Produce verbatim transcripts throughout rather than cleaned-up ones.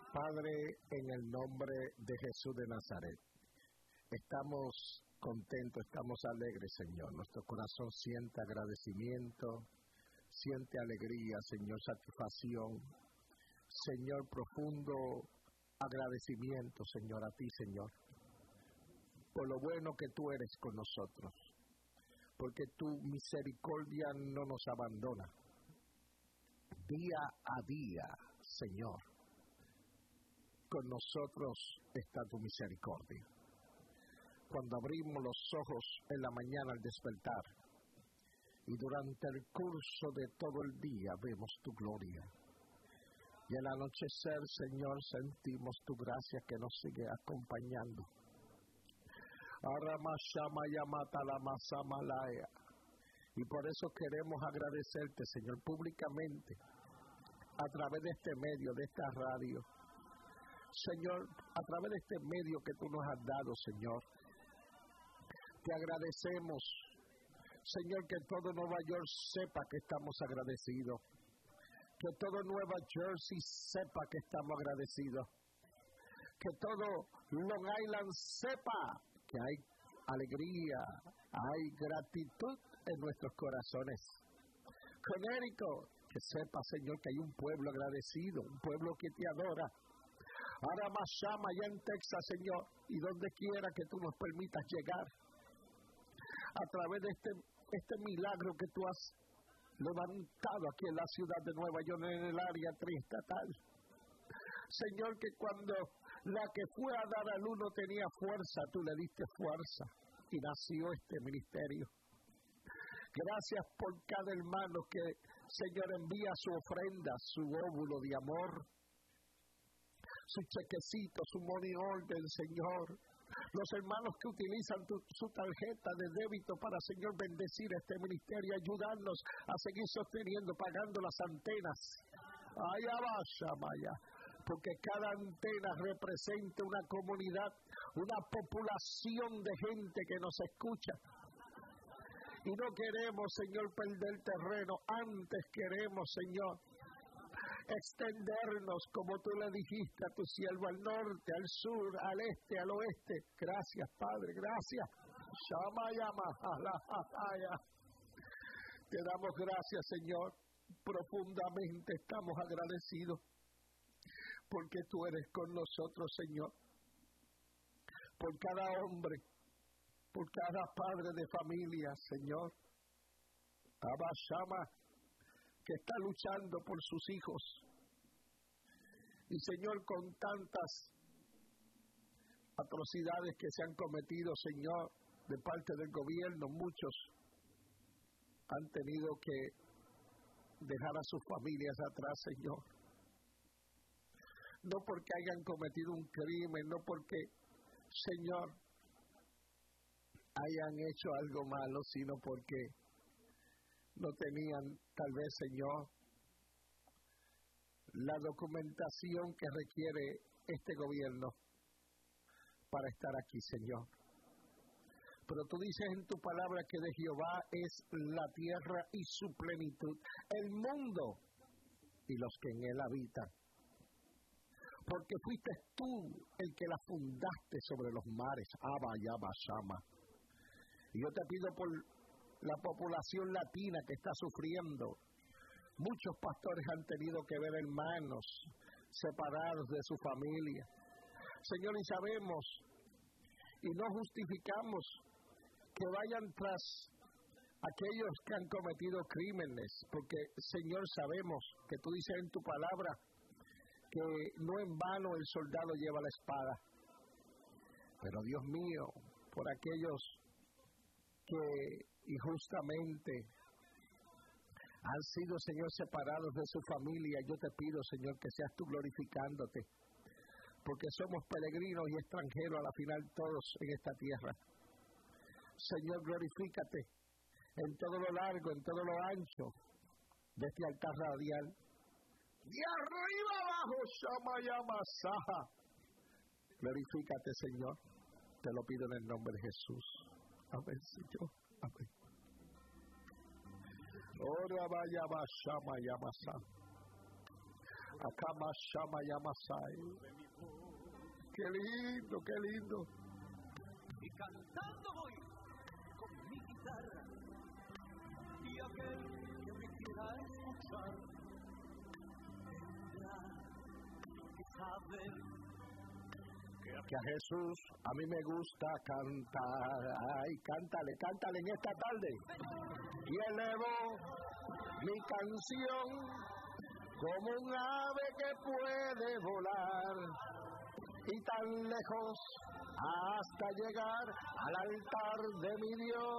Padre, en el nombre de Jesús de Nazaret, estamos contentos, estamos alegres, Señor. Nuestro corazón siente agradecimiento, siente alegría, Señor, satisfacción. Señor, profundo agradecimiento, Señor, a ti, Señor, por lo bueno que tú eres con nosotros, porque tu misericordia no nos abandona. Día a día, Señor, con nosotros está tu misericordia. Cuando abrimos los ojos en la mañana al despertar y durante el curso de todo el día vemos tu gloria. Y al anochecer, Señor, sentimos tu gracia que nos sigue acompañando. Y por eso queremos agradecerte, Señor, públicamente, a través de este medio, de esta radio. Señor, a través de este medio que tú nos has dado, Señor, te agradecemos, Señor, que todo Nueva York sepa que estamos agradecidos, que todo Nueva Jersey sepa que estamos agradecidos, que todo Long Island sepa que hay alegría, hay gratitud en nuestros corazones. Connecticut, que sepa, Señor, que hay un pueblo agradecido, un pueblo que te adora. Ahora más llama allá en Texas, Señor, y donde quiera que tú nos permitas llegar, a través de este, este milagro que tú has levantado aquí en la ciudad de Nueva York, en el área triestatal. Señor, que cuando la que fue a dar al uno tenía fuerza, tú le diste fuerza y nació este ministerio. Gracias por cada hermano que, Señor, envía su ofrenda, su óvulo de amor, su chequecito, su money order, Señor. Los hermanos que utilizan tu, su tarjeta de débito para, Señor, bendecir este ministerio, ayudarnos a seguir sosteniendo, pagando las antenas. Ay, abasha, Maya. Porque cada antena representa una comunidad, una población de gente que nos escucha. Y no queremos, Señor, perder terreno. Antes queremos, Señor, extendernos, como tú le dijiste a tu siervo, al norte, al sur, al este, al oeste. Gracias, Padre, gracias. Te damos gracias, Señor. Profundamente estamos agradecidos porque tú eres con nosotros, Señor. Por cada hombre, por cada padre de familia, Señor. Abba Shama, que está luchando por sus hijos. Y, Señor, con tantas atrocidades que se han cometido, Señor, de parte del gobierno, muchos han tenido que dejar a sus familias atrás, Señor. No porque hayan cometido un crimen, no porque, Señor, hayan hecho algo malo, sino porque no tenían, tal vez, Señor, la documentación que requiere este gobierno para estar aquí, Señor. Pero tú dices en tu palabra que de Jehová es la tierra y su plenitud, el mundo y los que en él habitan. Porque fuiste tú el que la fundaste sobre los mares, Abba, Yaba, Shama. Y yo te pido por la población latina que está sufriendo. Muchos pastores han tenido que ver hermanos separados de su familia. Señor, y sabemos, y no justificamos que vayan tras aquellos que han cometido crímenes, porque, Señor, sabemos que tú dices en tu palabra que no en vano el soldado lleva la espada. Pero, Dios mío, por aquellos que injustamente han sido, Señor, separados de su familia, yo te pido, Señor, que seas tú glorificándote, porque somos peregrinos y extranjeros a la final todos en esta tierra. Señor, glorifícate en todo lo largo, en todo lo ancho de este altar radial. De arriba abajo, Shamayama Saha. Glorifícate, Señor. Te lo pido en el nombre de Jesús. Amén, Señor. Amén. Ora vaya Shamayama Saha. Akama Shama Yamasai. Qué lindo, qué lindo. Y cantando voy con mi guitarra. Y aquel que me quiera escuchar tendrá que saber que a Jesús a mí me gusta cantar. Ay, cántale, cántale en esta tarde. Y elevo mi canción como un ave que puede volar y tan lejos hasta llegar al altar de mi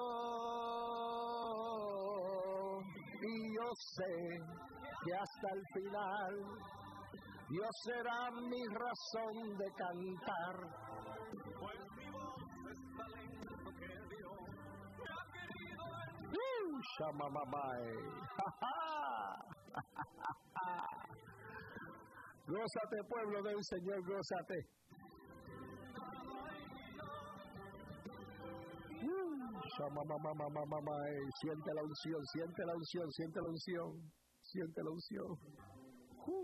Dios. Y yo sé que hasta el final Dios será mi razón de cantar. Pues mi voz es talento que Dios me ha querido dar. ¡Uh! ¡Shamamamay! ¡Ja, ja! Gózate, pueblo del Señor, gózate. ¡Uh! ¡Shamamamamamamay! Siente la unción, siente la unción, siente la unción, siente la unción. ¡Uh!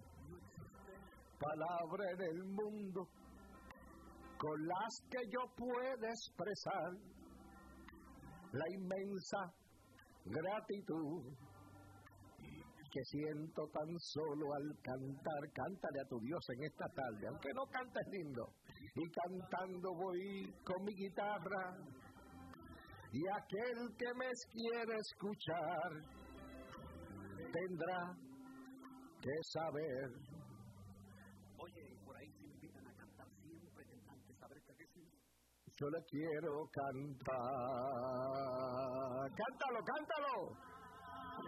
Palabra en el mundo con las que yo pueda expresar la inmensa gratitud que siento tan solo al cantar. Cántale a tu Dios en esta tarde, aunque no cantes lindo. Y cantando voy con mi guitarra, y aquel que me quiere escuchar tendrá que saber. Oye, por ahí se invitan a cantar siempre tendrán que saber que Jesús. Yo le quiero cantar. Cántalo, cántalo.